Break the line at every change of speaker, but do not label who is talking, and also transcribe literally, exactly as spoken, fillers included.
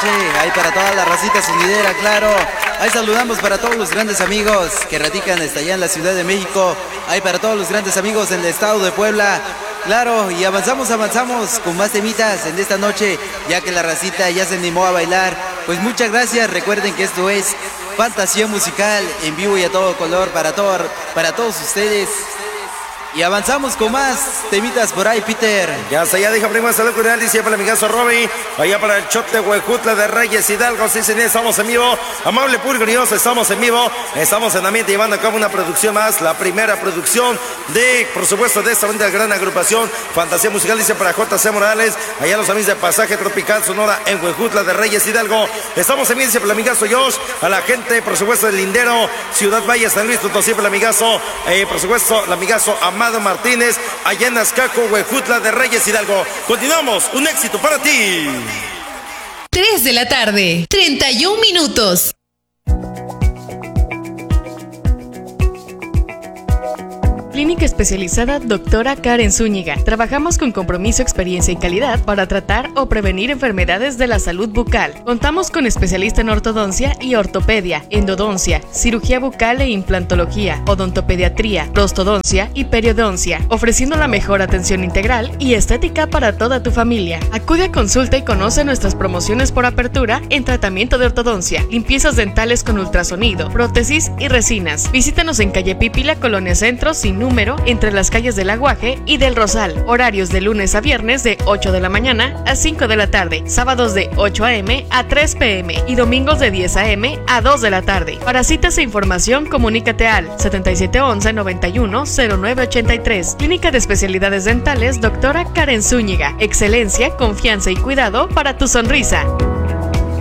noche. Ahí para toda la racita sonidera, claro. Ahí saludamos para todos los grandes amigos que radican hasta allá en la Ciudad de México. Ahí para todos los grandes amigos en el estado de Puebla. Claro, y avanzamos, avanzamos con más temitas en esta noche, ya que la racita ya se animó a bailar. Pues muchas gracias, recuerden que esto es Fantasía Musical en vivo y a todo color para, todo, para todos ustedes. Y avanzamos con más temitas por ahí, Peter.
Ya está, ya dijo primo, salud cordial, dice para el amigazo Robbie, allá para el Chote Huejutla de Reyes Hidalgo, sí señor, estamos en vivo, amable público, estamos en vivo, estamos en ambiente llevando a cabo una producción más, la primera producción de, por supuesto, de esta gran agrupación, Fantasía Musical, dice para J C Morales, allá los amigos de Pasaje Tropical Sonora en Huejutla de Reyes Hidalgo, estamos en vivo, dice para el amigazo Josh, a la gente, por supuesto, del Lindero, Ciudad Valle, San Luis Potosí, para el amigazo, eh, por supuesto, el amigazo Amado Amado Martínez, allá en Azcaco, Huejutla de Reyes Hidalgo. Continuamos, un éxito para ti.
tres de la tarde, treinta y un minutos. Clínica especializada Doctora Karen Zúñiga. Trabajamos con compromiso, experiencia y calidad para tratar o prevenir enfermedades de la salud bucal. Contamos con especialista en ortodoncia y ortopedia, endodoncia, cirugía bucal e implantología, odontopediatría, prostodoncia y periodoncia, ofreciendo la mejor atención integral y estética para toda tu familia. Acude a consulta y conoce nuestras promociones por apertura en tratamiento de ortodoncia, limpiezas dentales con ultrasonido, prótesis y resinas. Visítanos en calle Pípila, Colonia Centro, sin número, entre las calles del Aguaje y del Rosal. Horarios de lunes a viernes de ocho de la mañana a cinco de la tarde, sábados de ocho a eme a tres pe eme y domingos de diez a eme a dos de la tarde. Para citas e información, comunícate al setenta y siete once noventa y uno cero nueve ochenta y tres. Clínica de Especialidades Dentales Doctora Karen Zúñiga. Excelencia, confianza y cuidado para tu sonrisa.